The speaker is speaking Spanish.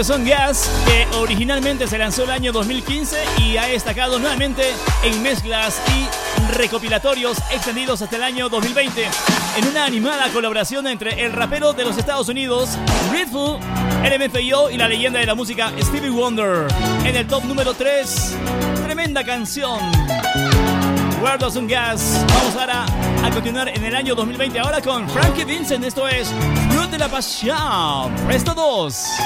Son Gas, que originalmente se lanzó el año 2015 y ha destacado nuevamente en mezclas y recopilatorios extendidos hasta el año 2020 en una animada colaboración entre el rapero de los Estados Unidos, Redfoo, LMFAO y la leyenda de la música Stevie Wonder. En el top número 3, tremenda canción, Where Does Some Gas. Vamos ahora a continuar en el año 2020 ahora con Frankie Vincent. Esto es Fruit de la Pasión, Presto 2.